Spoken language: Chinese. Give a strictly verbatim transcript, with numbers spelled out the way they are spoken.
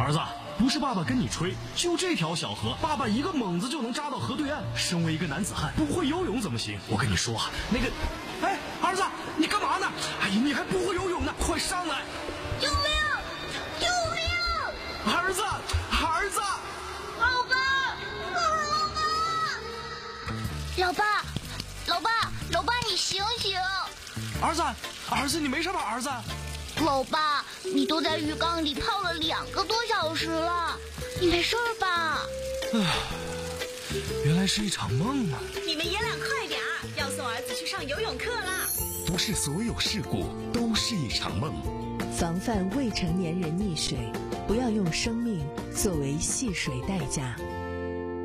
儿子，不是爸爸跟你吹，就这条小河，爸爸一个猛子就能扎到河对岸。身为一个男子汉，不会游泳怎么行？我跟你说啊，那个，哎，儿子，你干嘛呢？哎呀，你还不会游泳呢，快上来！ 救命！救命！ 儿子，儿子！ 老爸，老爸，老爸，老爸，老爸，你醒醒！ 儿子，儿子，你没事吧？儿子。 老爸，你都在浴缸里泡了两个多小时了，你没事吧？ 唉，原来是一场梦啊！ 你们爷俩快点儿，要送儿子去上游泳课啦！ 不是所有事故都是一场梦。 防范未成年人溺水，不要用生命作为戏水代价。